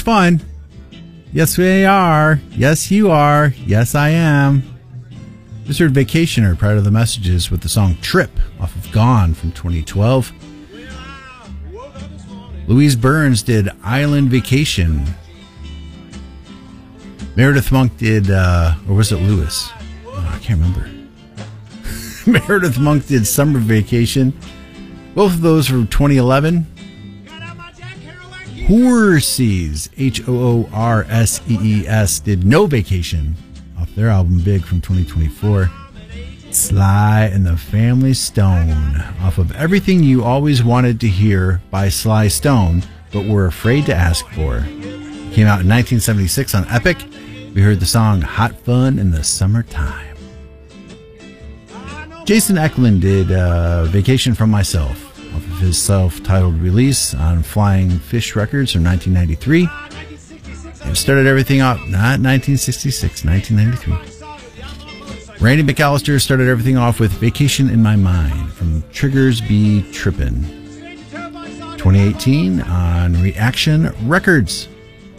fun. Yes, we are. Yes, you are. Yes, I am. Just heard Vacationer prior to the messages with the song Trip off of Gone from 2012. Louise Burns did Island Vacation. Meredith Monk did, or was it Lewis? Oh, I can't remember. Meredith Monk did Summer Vacation. Both of those were 2011. Horses, Hoorsees, did No Vacation off their album Big from 2024. Sly and the Family Stone off of Everything You Always Wanted to Hear by Sly Stone but Were Afraid to Ask For. It came out in 1976 on Epic. We heard the song Hot Fun in the Summertime. Jason Eklund did Vacation from Myself off of his self-titled release on Flying Fish Records from 1993. It started everything off, not 1966, 1993. Randy McAllister started everything off with Vacation in My Mind from Triggers Be Trippin'. 2018 on Reaction Records.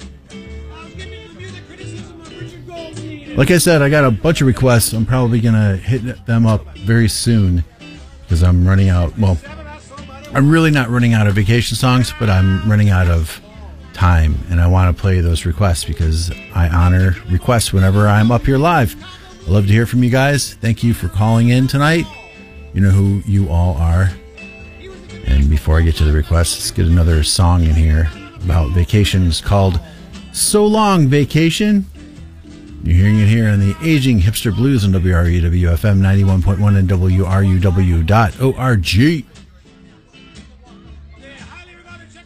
Like I said, I got a bunch of requests. I'm probably going to hit them up very soon because I'm running out. Well, I'm really not running out of vacation songs, but I'm running out of time. And I want to play those requests because I honor requests whenever I'm up here live. I love to hear from you guys. Thank you for calling in tonight. You know who you all are. And before I get to the requests, let's get another song in here about vacations called So Long Vacation. You're hearing it here on the Aging Hipster Blues on WREW-FM 91.1 and WRUW.org.